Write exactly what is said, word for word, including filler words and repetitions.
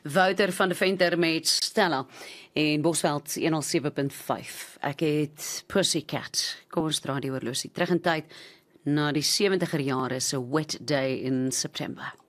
Wouter van der Venter met Stella en Bosveld honderd sewe punt vyf. Ek het Pussycat. Kom ons draai die oorlosie terug in tyd na die sewentiger jare se Wet Day in September.